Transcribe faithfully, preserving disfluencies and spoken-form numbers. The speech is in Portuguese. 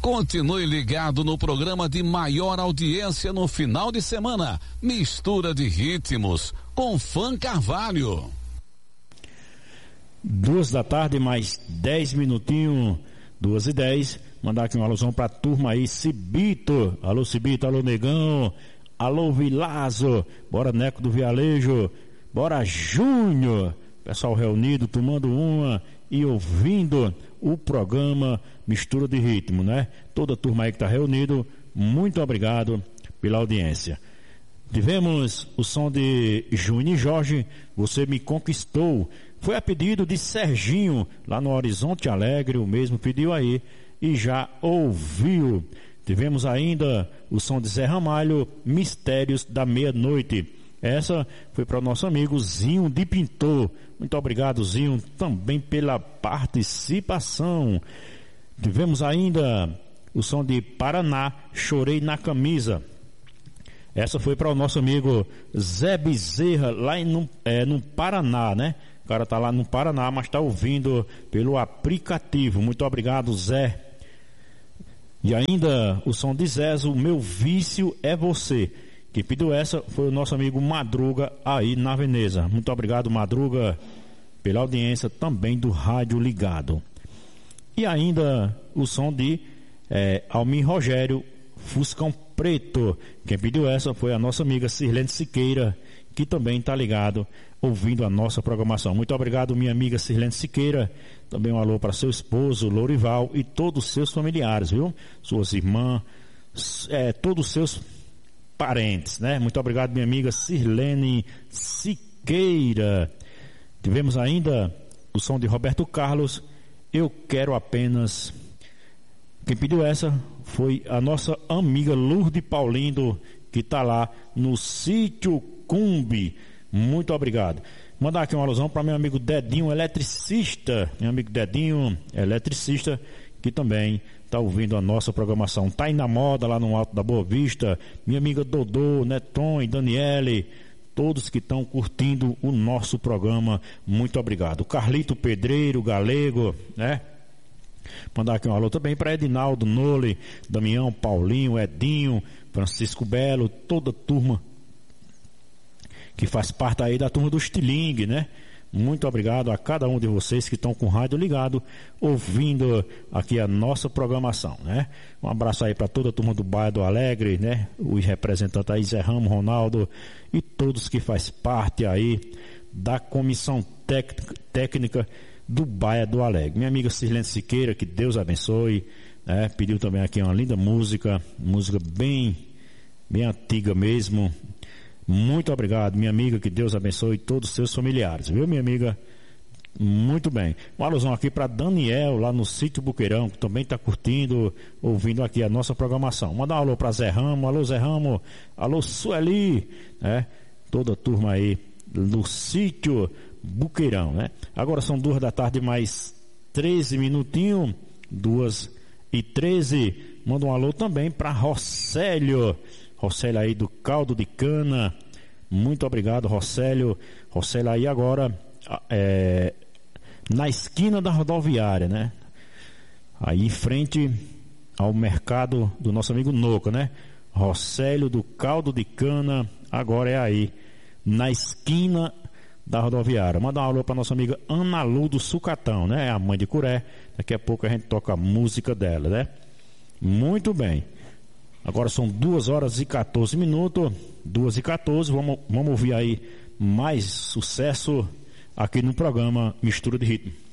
Continue ligado no programa de maior audiência no final de semana, Mistura de Ritmos, com Fã Carvalho. Duas da tarde, mais dez minutinhos, duas e dez. Mandar aqui uma alusão pra turma aí, Cibito. Alô, Cibito, alô, Negão. Alô, Vilazo. Bora, Neco do Vialejo. Bora, Júnior. Pessoal reunido, tomando uma e ouvindo o programa Mistura de Ritmo, né? Toda a turma aí que tá reunido, muito obrigado pela audiência. Tivemos o som de Júnior Jorge, Você Me Conquistou. Foi a pedido de Serginho, lá no Horizonte Alegre, o mesmo pediu aí e já ouviu. Tivemos ainda o som de Zé Ramalho, Mistérios da Meia-Noite. Essa foi para o nosso amigo Zinho de Pintor. Muito obrigado, Zinho, também pela participação. Tivemos ainda o som de Paraná, Chorei na Camisa. Essa foi para o nosso amigo Zé Bezerra, lá em, é, no Paraná, né? O cara tá lá no Paraná, mas tá ouvindo pelo aplicativo. Muito obrigado, Zé. E ainda o som de Zezo, Meu Vício é Você. Quem pediu essa foi o nosso amigo Madruga, aí na Veneza. Muito obrigado, Madruga, pela audiência também do Rádio Ligado. E ainda o som de é, Almir Rogério, Fuscão Preto. Quem pediu essa foi a nossa amiga Sirlene Siqueira, que também está ligado, ouvindo a nossa programação. Muito obrigado, minha amiga Sirlene Siqueira. Também um alô para seu esposo, Lourival, e todos os seus familiares, viu? Suas irmãs, é, todos os seus parentes, né? Muito obrigado, minha amiga Sirlene Siqueira. Tivemos ainda o som de Roberto Carlos, Eu Quero Apenas. Quem pediu essa foi a nossa amiga Lourdes Paulindo, que está lá no Sítio Cumbi. Muito obrigado. Mandar aqui uma alusão para meu amigo Dedinho, eletricista. Meu amigo Dedinho, eletricista, que também está ouvindo a nossa programação. Tá aí na moda lá no Alto da Boa Vista. Minha amiga Dodô, Neton e Daniele, todos que estão curtindo o nosso programa, muito obrigado. Carlito Pedreiro, Galego, né? Mandar aqui um alô também para Edinaldo, Nole, Damião, Paulinho, Edinho, Francisco Belo, toda a turma que faz parte aí da turma do Stiling, né? Muito obrigado a cada um de vocês que estão com o rádio ligado, ouvindo aqui a nossa programação, né? Um abraço aí para toda a turma do Bairro do Alegre, né? Os representantes aí, Zé Ramos, Ronaldo e todos que faz parte aí da comissão técnica, técnica do Bairro do Alegre. Minha amiga Sirlene Siqueira, que Deus abençoe, né? Pediu também aqui uma linda música, música bem, bem antiga mesmo. Muito obrigado, minha amiga, que Deus abençoe todos os seus familiares, viu, minha amiga? Muito bem. Uma alusão aqui para Daniel, lá no Sítio Buqueirão, que também está curtindo, ouvindo aqui a nossa programação. Mandar um alô para Zé Ramo, alô Zé Ramo, alô Sueli, né? Toda a turma aí do Sítio Buqueirão, né? Agora são duas da tarde, mais treze minutinhos, duas e treze. Manda um alô também para Rocélio, Rocélio aí do Caldo de Cana. Muito obrigado, Rocélio. Rocélio aí agora é, na esquina da rodoviária, né? Aí em frente ao mercado do nosso amigo Noca, né? Rocélio do Caldo de Cana, agora é aí na esquina da rodoviária. Manda um alô para nossa amiga Ana Lu do Sucatão, né? A mãe de Curé. Daqui a pouco a gente toca a música dela, né? Muito bem. Agora são duas horas e quatorze minutos, duas e quatorze, vamos, vamos ouvir aí mais sucesso aqui no programa Mistura de Ritmo.